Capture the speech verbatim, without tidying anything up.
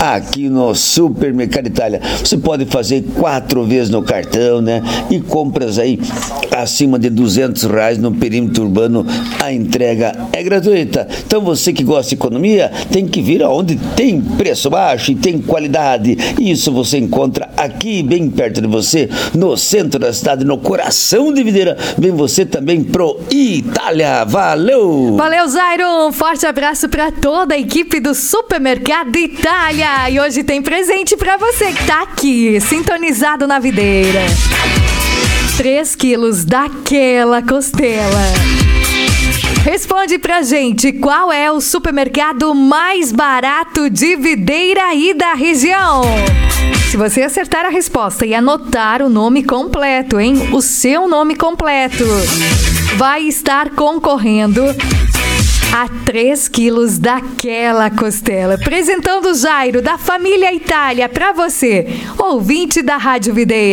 aqui no Supermercado Itália. Você pode fazer quatro vezes no cartão, né? E compras aí acima de duzentos reais no perímetro urbano, a entrega é gratuita. Então você que gosta de economia, tem que vir aonde tem preço baixo e tem qualidade. Isso você encontra aqui, bem perto de você, no centro da cidade, no coração de Videira. Vem você também pro Itália. Valeu! Valeu, Zairo! Um forte abraço para toda a equipe do Supermercado Itália. E hoje tem presente para você que tá aqui, sintonizado na videira. três quilos daquela costela. Responde pra gente, qual é o supermercado mais barato de Videira e da região? Se você acertar a resposta e anotar o nome completo, hein? O seu nome completo, vai estar concorrendo a três quilos daquela costela. Apresentando o Jairo, da família Itália, pra você, ouvinte da Rádio Videira.